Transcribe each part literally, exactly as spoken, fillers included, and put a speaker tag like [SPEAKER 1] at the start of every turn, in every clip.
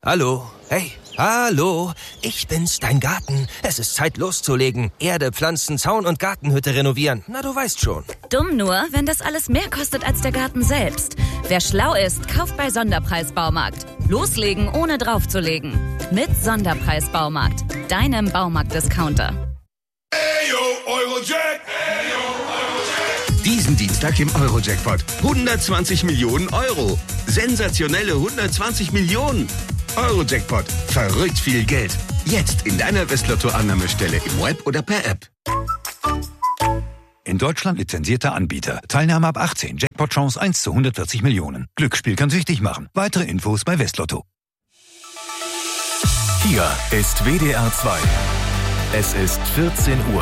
[SPEAKER 1] Hallo? Hey, hallo? Ich bin's, dein Garten. Es ist Zeit loszulegen. Erde, Pflanzen, Zaun und Gartenhütte renovieren. Na, du weißt schon.
[SPEAKER 2] Dumm nur, wenn das alles mehr kostet als der Garten selbst. Wer schlau ist, kauft bei Sonderpreis-Baumarkt. Loslegen, ohne draufzulegen. Mit Sonderpreis-Baumarkt. Deinem Baumarkt-Discounter.
[SPEAKER 3] Ayo, Eurojack! Ayo, Eurojack!
[SPEAKER 4] Diesen Dienstag im Eurojackpot. hundertzwanzig Millionen Euro. Sensationelle hundertzwanzig Millionen. Eurojackpot. Verrückt viel Geld. Jetzt in deiner Westlotto-Annahmestelle im Web oder per App.
[SPEAKER 5] In Deutschland lizenzierter Anbieter. Teilnahme ab achtzehn. Jackpot-Chance eins zu hundertvierzig Millionen. Glücksspiel kann süchtig machen. Weitere Infos bei Westlotto.
[SPEAKER 6] Hier ist W D R zwei. Es ist vierzehn Uhr.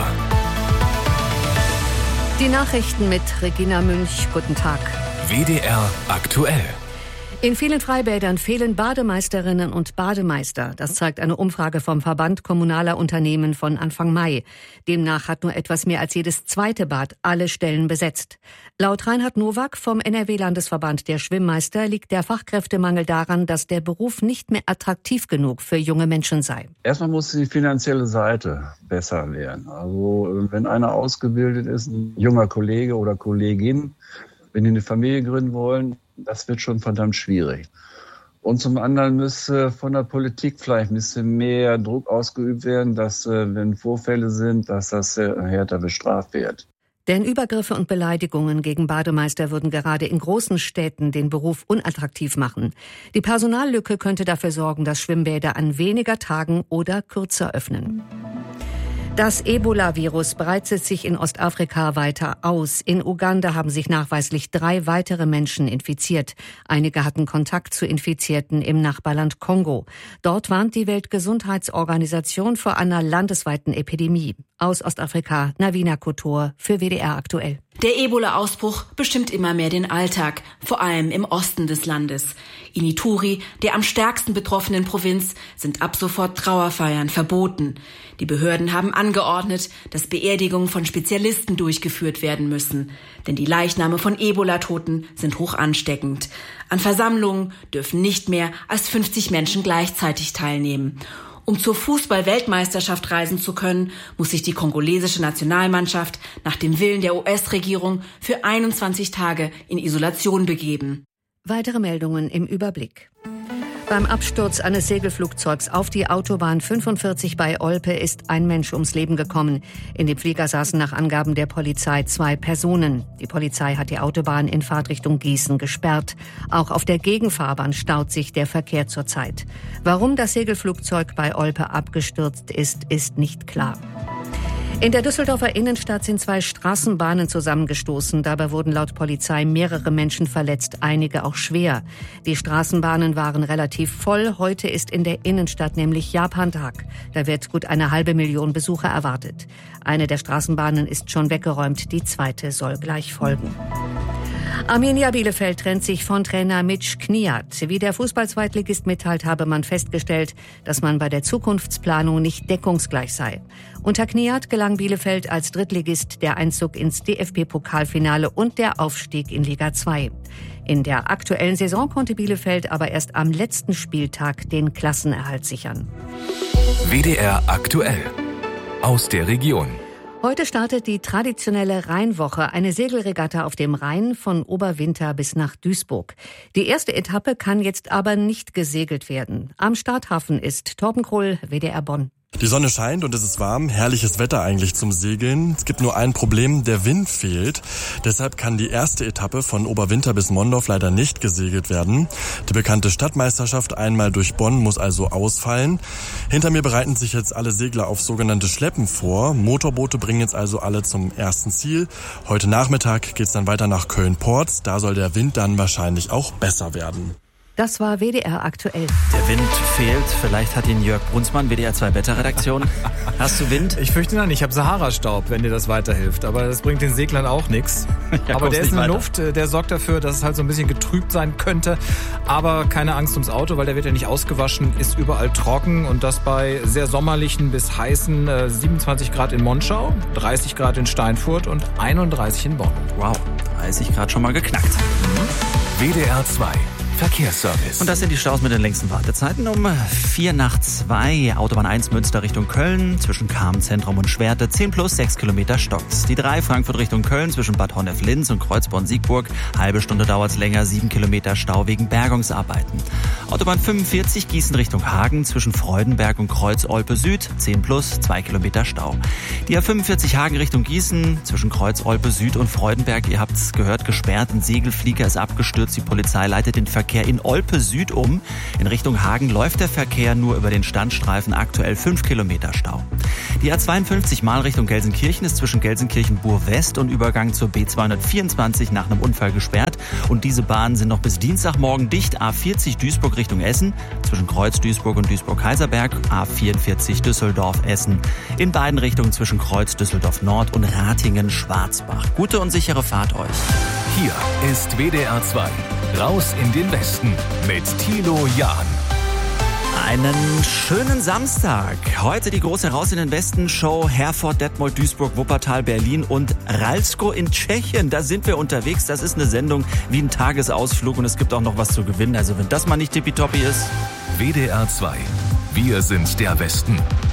[SPEAKER 7] Die Nachrichten mit Regina Münch. Guten Tag.
[SPEAKER 6] W D R aktuell.
[SPEAKER 7] In vielen Freibädern fehlen Bademeisterinnen und Bademeister. Das zeigt eine Umfrage vom Verband Kommunaler Unternehmen von Anfang Mai. Demnach hat nur etwas mehr als jedes zweite Bad alle Stellen besetzt. Laut Reinhard Nowak vom N R W-Landesverband der Schwimmmeister liegt der Fachkräftemangel daran, dass der Beruf nicht mehr attraktiv genug für junge Menschen sei.
[SPEAKER 8] Erstmal muss die finanzielle Seite besser werden. Also wenn einer ausgebildet ist, ein junger Kollege oder Kollegin, wenn die eine Familie gründen wollen, das wird schon verdammt schwierig. Und zum anderen müsste von der Politik vielleicht ein bisschen mehr Druck ausgeübt werden, dass, wenn Vorfälle sind, dass das härter bestraft wird.
[SPEAKER 7] Denn Übergriffe und Beleidigungen gegen Bademeister würden gerade in großen Städten den Beruf unattraktiv machen. Die Personallücke könnte dafür sorgen, dass Schwimmbäder an weniger Tagen oder kürzer öffnen. Das Ebola-Virus breitet sich in Ostafrika weiter aus. In Uganda haben sich nachweislich drei weitere Menschen infiziert. Einige hatten Kontakt zu Infizierten im Nachbarland Kongo. Dort warnt die Weltgesundheitsorganisation vor einer landesweiten Epidemie. Aus Ostafrika, Navina Kotor für W D R aktuell.
[SPEAKER 9] Der Ebola-Ausbruch bestimmt immer mehr den Alltag, vor allem im Osten des Landes. In Ituri, der am stärksten betroffenen Provinz, sind ab sofort Trauerfeiern verboten. Die Behörden haben angeordnet, dass Beerdigungen von Spezialisten durchgeführt werden müssen. Denn die Leichname von Ebola-Toten sind hoch ansteckend. An Versammlungen dürfen nicht mehr als fünfzig Menschen gleichzeitig teilnehmen. Um zur Fußball-Weltmeisterschaft reisen zu können, muss sich die kongolesische Nationalmannschaft nach dem Willen der U S-Regierung für einundzwanzig Tage in Isolation begeben.
[SPEAKER 7] Weitere Meldungen im Überblick. Beim Absturz eines Segelflugzeugs auf die Autobahn fünfundvierzig bei Olpe ist ein Mensch ums Leben gekommen. In dem Flieger saßen nach Angaben der Polizei zwei Personen. Die Polizei hat die Autobahn in Fahrtrichtung Gießen gesperrt. Auch auf der Gegenfahrbahn staut sich der Verkehr zurzeit. Warum das Segelflugzeug bei Olpe abgestürzt ist, ist nicht klar. In der Düsseldorfer Innenstadt sind zwei Straßenbahnen zusammengestoßen. Dabei wurden laut Polizei mehrere Menschen verletzt, einige auch schwer. Die Straßenbahnen waren relativ voll. Heute ist in der Innenstadt nämlich Japantag. Da wird gut eine halbe Million Besucher erwartet. Eine der Straßenbahnen ist schon weggeräumt, die zweite soll gleich folgen. Arminia Bielefeld trennt sich von Trainer Mitch Kniat. Wie der Fußball-Zweitligist mitteilt, habe man festgestellt, dass man bei der Zukunftsplanung nicht deckungsgleich sei. Unter Kniat gelang Bielefeld als Drittligist der Einzug ins D F B-Pokalfinale und der Aufstieg in Liga zwei. In der aktuellen Saison konnte Bielefeld aber erst am letzten Spieltag den Klassenerhalt sichern.
[SPEAKER 6] W D R aktuell. Aus der Region.
[SPEAKER 7] Heute startet die traditionelle Rheinwoche, eine Segelregatta auf dem Rhein von Oberwinter bis nach Duisburg. Die erste Etappe kann jetzt aber nicht gesegelt werden. Am Starthafen ist Torben Kroll, W D R Bonn.
[SPEAKER 10] Die Sonne scheint und es ist warm, herrliches Wetter eigentlich zum Segeln. Es gibt nur ein Problem, der Wind fehlt. Deshalb kann die erste Etappe von Oberwinter bis Mondorf leider nicht gesegelt werden. Die bekannte Stadtmeisterschaft einmal durch Bonn muss also ausfallen. Hinter mir bereiten sich jetzt alle Segler auf sogenannte Schleppen vor. Motorboote bringen jetzt also alle zum ersten Ziel. Heute Nachmittag geht's dann weiter nach Köln-Porz. Da soll der Wind dann wahrscheinlich auch besser werden.
[SPEAKER 7] Das war W D R aktuell.
[SPEAKER 11] Der Wind fehlt. Vielleicht hat ihn Jörg Brunsmann, W D R zwei Wetterredaktion. Hast du Wind?
[SPEAKER 12] Ich fürchte nein, ich habe Sahara-Staub, wenn dir das weiterhilft. Aber das bringt den Seglern auch nichts. Ja, aber der ist in der Luft, der sorgt dafür, dass es halt so ein bisschen getrübt sein könnte. Aber keine Angst ums Auto, weil der wird ja nicht ausgewaschen, ist überall trocken. Und das bei sehr sommerlichen bis heißen äh, siebenundzwanzig Grad in Monschau, dreißig Grad in Steinfurt und einunddreißig in Bonn.
[SPEAKER 11] Wow, dreißig Grad schon mal geknackt.
[SPEAKER 6] Mhm. W D R zwei. Verkehrsservice.
[SPEAKER 11] Und das sind die Staus mit den längsten Wartezeiten. Um vier nach zwei, Autobahn eins Münster Richtung Köln, zwischen Cham-Zentrum und Schwerte, zehn plus sechs Kilometer stockt. Die drei Frankfurt Richtung Köln, zwischen Bad Honnef-Linz und Kreuzborn-Siegburg, halbe Stunde dauert's länger, sieben Kilometer Stau wegen Bergungsarbeiten. Autobahn fünfundvierzig Gießen Richtung Hagen, zwischen Freudenberg und Kreuz-Olpe Süd, zehn plus, zwei Kilometer Stau. Die A fünfundvierzig Hagen Richtung Gießen, zwischen Kreuz-Olpe Süd und Freudenberg, ihr habt's gehört, gesperrt. Ein Segelflieger ist abgestürzt. Die Polizei leitet den Verkehr in Olpe Süd um. In Richtung Hagen läuft der Verkehr nur über den Standstreifen, aktuell fünf Kilometer Stau. Die A zweiundfünfzig Mal Richtung Gelsenkirchen ist zwischen Gelsenkirchen-Bur-West und Übergang zur B zweihundertvierundzwanzig nach einem Unfall gesperrt. Und diese Bahnen sind noch bis Dienstagmorgen dicht. A vierzig Duisburg Richtung Essen, zwischen Kreuz Duisburg und Duisburg-Kaiserberg. A vierundvierzig Düsseldorf-Essen, in beiden Richtungen zwischen Kreuz Düsseldorf-Nord und Ratingen-Schwarzbach. Gute und sichere Fahrt euch.
[SPEAKER 6] Hier ist W D R zwei. Raus in den Westen mit Thilo Jahn.
[SPEAKER 11] Einen schönen Samstag. Heute die große Raus in den Westen Show Herford, Detmold, Duisburg, Wuppertal, Berlin und Ralsko in Tschechien. Da sind wir unterwegs. Das ist eine Sendung wie ein Tagesausflug und es gibt auch noch was zu gewinnen. Also wenn das mal nicht tippitoppi ist.
[SPEAKER 6] W D R zwei. Wir sind der Westen.